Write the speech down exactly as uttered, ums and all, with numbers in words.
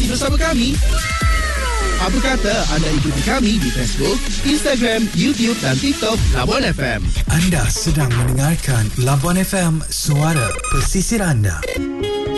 bersama kami. Apa kata anda ikuti kami di Facebook, Instagram, YouTube dan TikTok Labuan F M. Anda sedang mendengarkan Labuan F M, suara pesisir anda.